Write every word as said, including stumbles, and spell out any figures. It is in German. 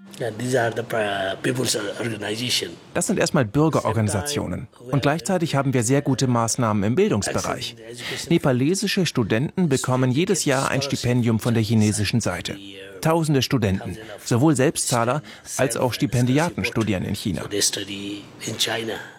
Das sind erstmal Bürgerorganisationen. Und gleichzeitig haben wir sehr gute Maßnahmen im Bildungsbereich. Nepalesische Studenten bekommen jedes Jahr ein Stipendium von der chinesischen Seite. Tausende Studenten, sowohl Selbstzahler als auch Stipendiaten studieren in China.